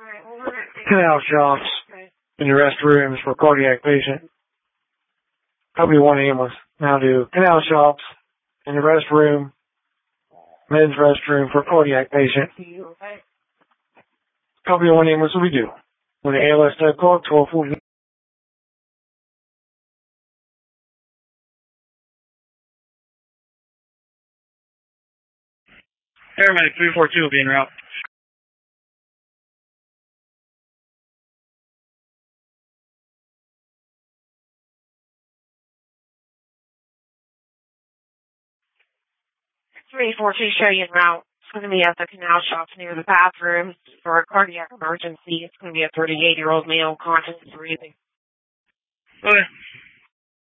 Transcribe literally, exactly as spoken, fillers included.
Canal shops in the restrooms for cardiac patient. Copy one ambulance. Now do canal shops in the restroom, men's restroom for cardiac patient. Copy one ambulance, what we do? When the A L S type call, twelve forty. Paramedic three four two will be en route. three four two show you en route. It's going to be at the canal shops near the bathroom for a cardiac emergency. It's going to be a thirty-eight-year-old male, conscious and breathing. Okay.